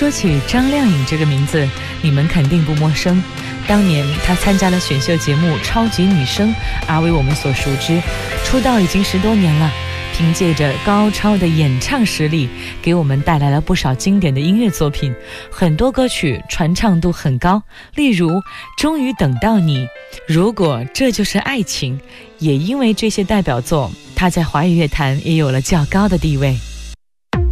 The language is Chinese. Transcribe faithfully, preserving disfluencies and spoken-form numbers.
说起张靓颖这个名字，你们肯定不陌生。当年她参加了选秀节目《超级女声》，而为我们所熟知。出道已经十多年了，凭借着高超的演唱实力，给我们带来了不少经典的音乐作品，很多歌曲传唱度很高，例如《终于等到你》，如果这就是爱情。也因为这些代表作，她在华语乐坛也有了较高的地位。